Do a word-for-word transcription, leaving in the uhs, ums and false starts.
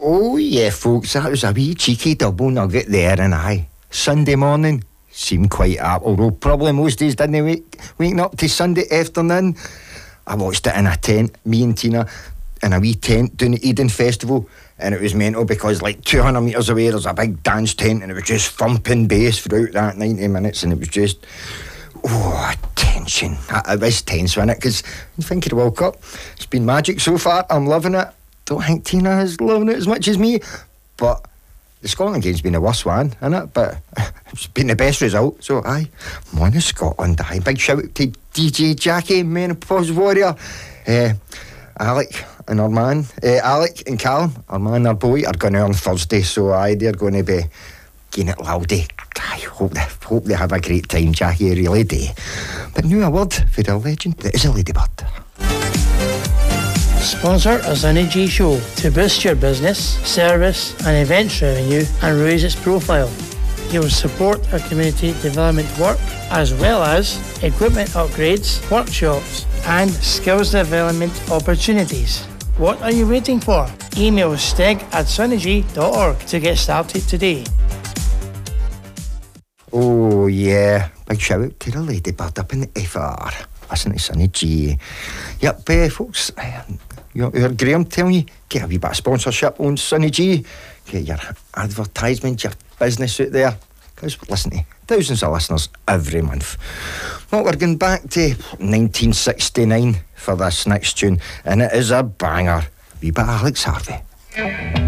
Oh yeah, folks, that was a wee cheeky double nugget there, and aye, Sunday morning seemed quite apt, although probably most days didn't wake, waking up to Sunday afternoon. I watched it in a tent, me and Tina, in a wee tent doing the Eden Festival, and it was mental because like two hundred metres away there's a big dance tent, and it was just thumping bass throughout that ninety minutes, and it was just, oh, tension. I, I was tense, wasn't it? Because you think of the World Cup, it's been magic so far, I'm loving it. Don't think Tina is loving it as much as me, but the Scotland game's been the worst one, hasn't it? But it's been the best result, so aye, I'm on to Scotland. Aye, big shout out to D J Jackie, Menopause Warrior, uh, Alec and our man, uh, Alec and Callum, our man, our boy, are going to on Thursday, so aye, they're going to be getting it loudy. I hope they, hope they have a great time, Jackie, really do. But now a word for the legend that is a ladybird. Sponsor a Sunny G show to boost your business, service and events revenue and raise its profile. You will support our community development work as well as equipment upgrades, workshops and skills development opportunities. What are you waiting for? Email stig at sunnyg dot org to get started today. Oh yeah, big shout out to the ladybird up in the F R. Listen to Sunny G. Yep, uh, folks, you heard Graham tell you, get a wee bit of sponsorship on Sunny G. Get your advertisement, your business out there. Because listen to thousands of listeners every month. Well, we're going back to nineteen sixty-nine for this next tune, and it is a banger. A wee bit of Alex Harvey.